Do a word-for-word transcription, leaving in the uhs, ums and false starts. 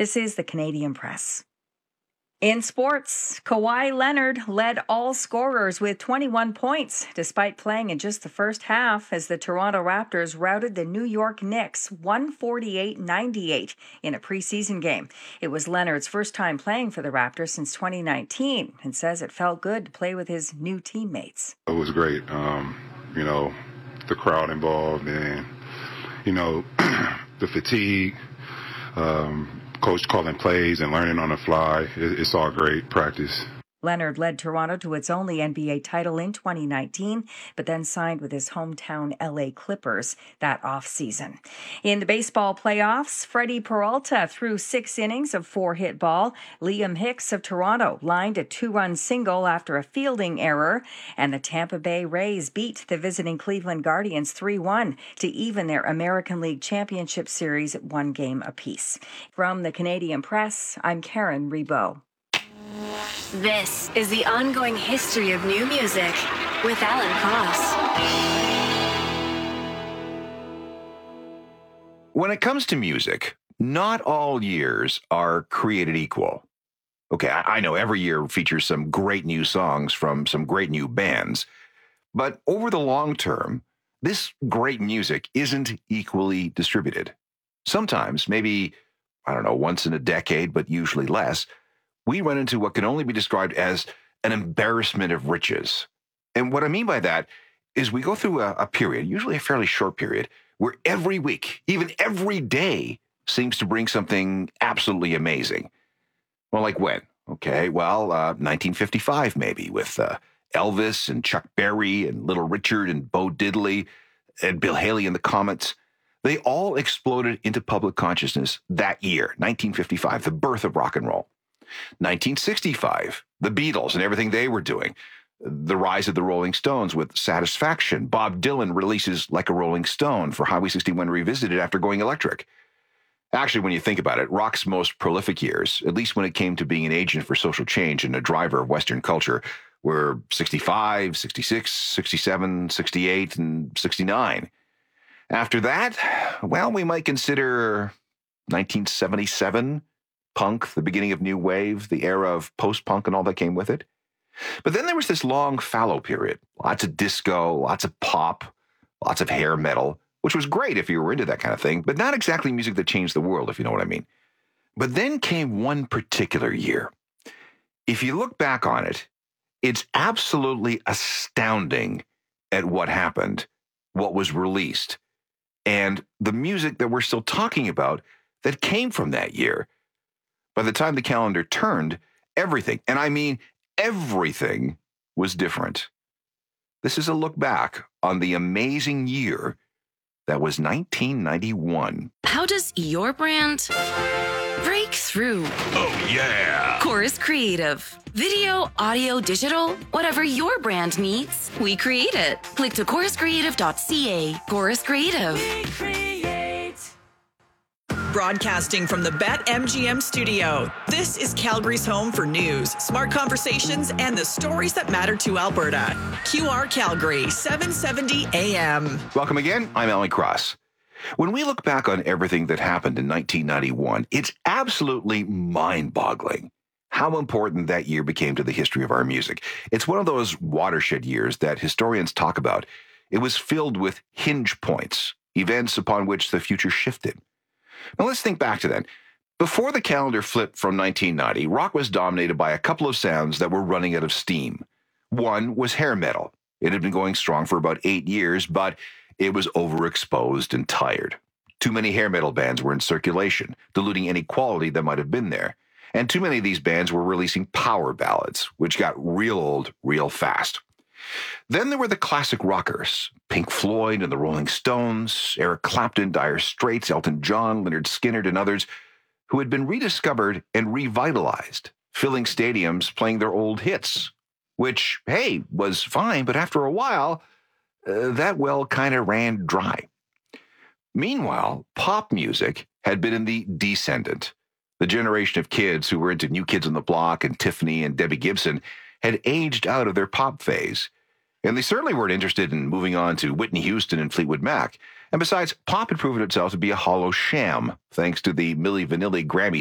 This is the Canadian Press. In sports, Kawhi Leonard led all scorers with twenty-one points, despite playing in just the first half as the Toronto Raptors routed the New York Knicks one forty-eight ninety-eight in a preseason game. It was Leonard's first time playing for the Raptors since twenty nineteen and says it felt good to play with his new teammates. It was great. Um, you know, the crowd involved and, you know, the fatigue, um, coach calling plays and learning on the fly. It's all great practice. Leonard led Toronto to its only N B A title in twenty nineteen, but then signed with his hometown L A Clippers that offseason. In the baseball playoffs, Freddie Peralta threw six innings of four-hit ball. Liam Hicks of Toronto lined a two-run single after a fielding error, and the Tampa Bay Rays beat the visiting Cleveland Guardians three one to even their American League Championship Series at one game apiece. From the Canadian Press, I'm Karen Rebow. This is the ongoing history of new music with Alan Cross. When it comes to music, not all years are created equal. Okay, I know every year features some great new songs from some great new bands, but over the long term, this great music isn't equally distributed. Sometimes, maybe, I don't know, once in a decade, but usually less, we run into what can only be described as an embarrassment of riches. And what I mean by that is we go through a, a period, usually a fairly short period, where every week, even every day, seems to bring something absolutely amazing. Well, like when? Okay, well, uh, nineteen fifty-five maybe, with uh, Elvis and Chuck Berry and Little Richard and Bo Diddley and Bill Haley and the Comets. They all exploded into public consciousness that year, nineteen fifty-five, the birth of rock and roll. nineteen sixty-five, the Beatles and everything they were doing. The rise of the Rolling Stones with Satisfaction. Bob Dylan releases Like a Rolling Stone for Highway sixty-one Revisited after going electric. Actually, when you think about it, rock's most prolific years, at least when it came to being an agent for social change and a driver of Western culture, were sixty-five, sixty-six, sixty-seven, sixty-eight, and sixty-nine. After that, well, we might consider nineteen seventy-seven, punk, the beginning of new wave, the era of post-punk and all that came with it. But then there was this long fallow period. Lots of disco, lots of pop, lots of hair metal, which was great if you were into that kind of thing, but not exactly music that changed the world, if you know what I mean. But then came one particular year. If you look back on it, it's absolutely astounding at what happened, what was released, and the music that we're still talking about that came from that year. By the time the calendar turned, everything, and I mean everything, was different. This is a look back on the amazing year that was nineteen ninety-one. How does your brand break through? Oh, yeah! Chorus Creative. Video, audio, digital, whatever your brand needs, we create it. Click to chorus creative dot c a. Chorus Creative. We create. Broadcasting from the BetMGM studio, this is Calgary's home for news, smart conversations, and the stories that matter to Alberta. Q R Calgary, seven seventy A M. Welcome again. I'm Alan Cross. When we look back on everything that happened in nineteen ninety-one, it's absolutely mind-boggling how important that year became to the history of our music. It's one of those watershed years that historians talk about. It was filled with hinge points, events upon which the future shifted. Now let's think back to then. Before the calendar flipped from nineteen ninety, rock was dominated by a couple of sounds that were running out of steam. One was hair metal. It had been going strong for about eight years, but it was overexposed and tired. Too many hair metal bands were in circulation, diluting any quality that might have been there. And too many of these bands were releasing power ballads, which got real old real fast. Then there were the classic rockers, Pink Floyd and the Rolling Stones, Eric Clapton, Dire Straits, Elton John, Lynyrd Skynyrd, and others, who had been rediscovered and revitalized, filling stadiums playing their old hits, which, hey, was fine, but after a while, uh, that well kind of ran dry. Meanwhile, pop music had been in the descendant. The generation of kids who were into New Kids on the Block and Tiffany and Debbie Gibson had aged out of their pop phase, and they certainly weren't interested in moving on to Whitney Houston and Fleetwood Mac. And besides, pop had proven itself to be a hollow sham, thanks to the Milli Vanilli Grammy